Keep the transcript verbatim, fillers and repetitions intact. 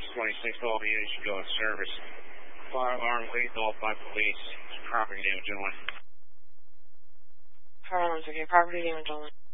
twenty-six, all the units should go in service. Fire alarm lethal by police. Property damage only. Fire alarm's okay. Property damage only.